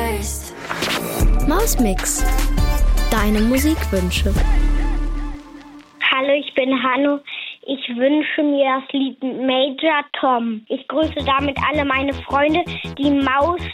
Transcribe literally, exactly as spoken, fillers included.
first. Mausmix. Deine Musikwünsche. Hallo, ich bin Hanno. Ich wünsche mir das Lied Major Tom. Ich grüße damit alle meine Freunde, die Maus